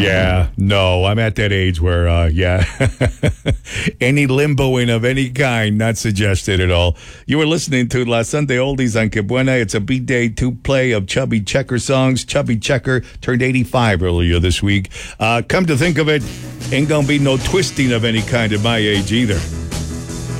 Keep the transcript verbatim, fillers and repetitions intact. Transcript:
Yeah, no, I'm at that age where, uh, yeah, any limboing of any kind, not suggested at all. You were listening to La Sunday Oldies on Que Buena. It's a B-Day two-play of Chubby Checker songs. Chubby Checker turned eighty-five earlier this week. Uh, come to think of it, ain't gonna be no twisting of any kind at my age either.